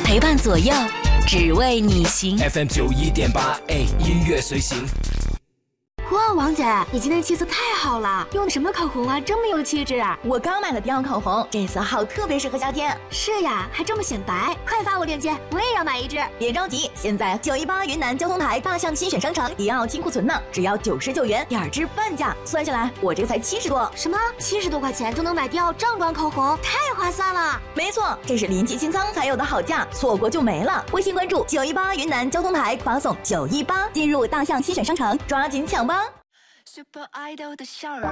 陪伴左右，只为你行。 FM91.8，音乐随行。 哇，王姐，你今天气色太好了，用的什么口红啊？这么有气质啊！ 我刚买了迪奥口红，这色号特别适合夏天。 是呀，还这么显白，快发我链接，我也要买一支。 别着急，现在918云南交通台大象新选商城迪奥清库存呢，只要99元，2支半价，算下来我这才70多。 什么？70多块钱就能买迪奥正装口红，太划算了！ 没错，这是临近清仓才有的好价，错过就没了。微信关注918云南交通台，发送918进入大象新选商城，抓紧抢吧！ Super Idol 的笑容。